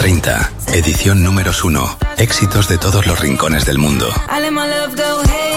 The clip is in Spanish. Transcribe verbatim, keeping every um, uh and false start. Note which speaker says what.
Speaker 1: treinta, edición números uno. Éxitos de todos los rincones del mundo.
Speaker 2: I let my love go, hey.